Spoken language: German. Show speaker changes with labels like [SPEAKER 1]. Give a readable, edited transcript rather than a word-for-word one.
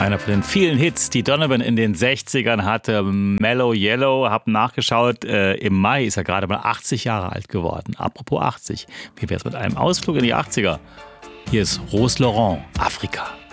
[SPEAKER 1] Einer von den vielen Hits, die Donovan in den 60ern hatte. Mellow Yellow, hab nachgeschaut. Im Mai ist er gerade mal 80 Jahre alt geworden. Apropos 80, wie wär's mit einem Ausflug in die 80er? Hier ist Rose Laurent, Afrika.